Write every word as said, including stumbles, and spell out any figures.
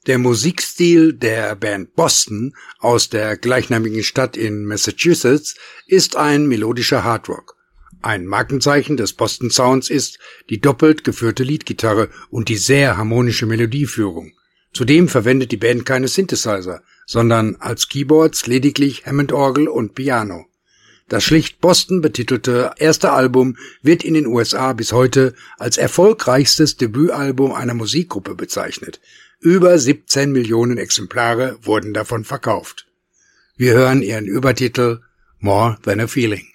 Der Musikstil der Band Boston aus der gleichnamigen Stadt in Massachusetts ist ein melodischer Hardrock. Ein Markenzeichen des Boston Sounds ist die doppelt geführte Leadgitarre und die sehr harmonische Melodieführung. Zudem verwendet die Band keine Synthesizer, sondern als Keyboards lediglich Hammond-Orgel und Piano. Das schlicht Boston betitelte erste Album wird in den U S A bis heute als erfolgreichstes Debütalbum einer Musikgruppe bezeichnet. Über siebzehn Millionen Exemplare wurden davon verkauft. Wir hören ihren Übertitel More Than a Feeling.